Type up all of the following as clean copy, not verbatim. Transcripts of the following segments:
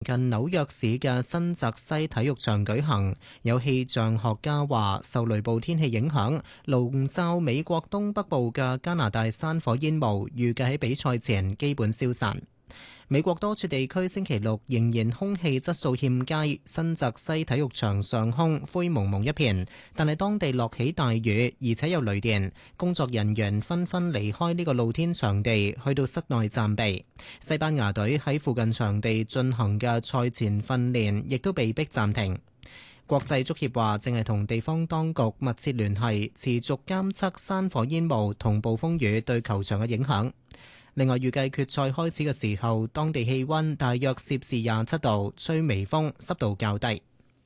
近紐約市嘅新澤西體育場舉行。有氣象學家話，受雷暴天氣影響，籠罩美國東北部嘅加拿大山火煙霧預計喺比賽前基本消散。美國多處地區星期六仍然空氣質素欠佳，新澤西體育場上空灰蒙蒙一片，但係當地落起大雨，而且有雷電，工作人員紛紛離開呢個露天場地，去到室內暫避。西班牙隊喺附近場地進行嘅賽前訓練亦都被迫暫停。國際足協話正係同地方當局密切聯繫，持續監測山火煙霧同暴風雨對球場嘅影響。另外，預計決賽開始嘅時候，當地氣溫大約攝氏27度，吹微風，濕度較低。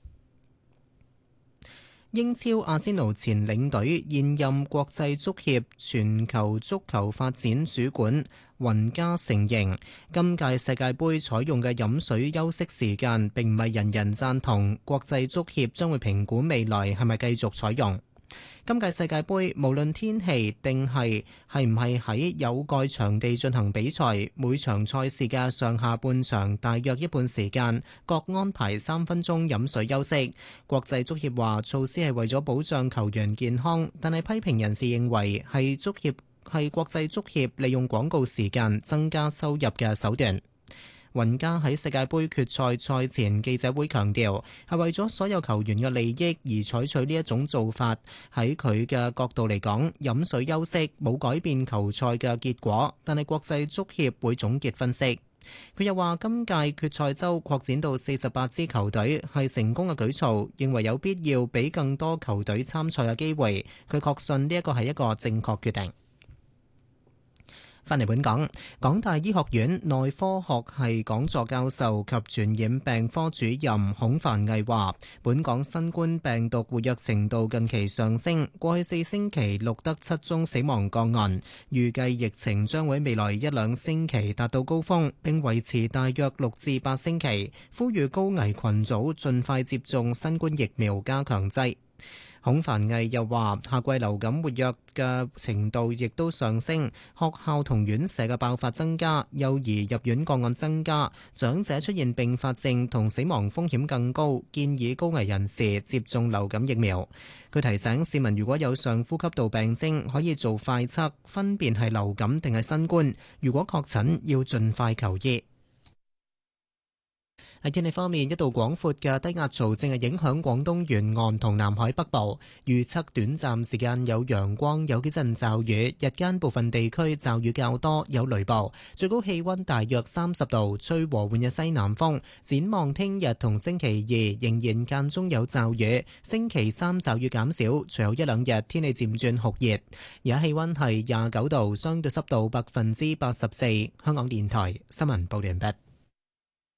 英超阿仙奴前領隊、現任國際足協全球足球發展主管雲加承認，今屆世界盃採用嘅飲水休息時間並唔係人人贊同，國際足協將會評估未來係咪繼續採用。今屆世界盃無論天氣定係唔係喺有蓋場地進行比賽，每場賽事嘅上下半場大約一半時間各安排3分鐘飲水休息。國際足協話措施係為咗保障球員健康，但係批評人士認為係國際足協利用廣告時間增加收入嘅手段。雲加喺世界盃決賽賽前記者會強調，係為咗所有球員嘅利益而採取呢一種做法。喺佢嘅角度嚟講，飲水休息冇改變球賽嘅結果，但係國際足協會總結分析。佢又話，今屆決賽周擴展到48支球隊係成功嘅舉措，認為有必要俾更多球隊參賽嘅機會。佢確信呢一個係一個正確決定。返嚟本港，港大醫學院內科學系講座教授及傳染病科主任孔凡毅話，本港新冠病毒活躍程度近期上升，過去4星期錄得7宗死亡個案，預計疫情將會未來1-2星期達到高峰，並維持大約6至8星期，呼籲高危群組盡快接種新冠疫苗加強劑。孔繁毅又話，夏季流感活躍嘅程度亦都上升，學校同院舍嘅爆發增加，幼兒入院個案增加，長者出現併發症同死亡風險更高，建議高危人士接種流感疫苗。佢提醒市民，如果有上呼吸道病徵，可以做快測，分辨係流感定係新冠。如果確診，要盡快求醫。喺天氣方面，一道廣闊嘅低壓槽正係影響廣東沿岸同南海北部，預測短暫時間有陽光，有幾陣驟雨，日間部分地區驟雨較多，有雷暴，最高氣溫大約30度，吹和緩嘅西南風。展望聽日同星期2仍然間中有驟雨，星期3驟雨減少，隨後1-2日天氣漸轉酷熱。而家氣溫係29度，相對濕度84%。香港電台新聞報道完畢。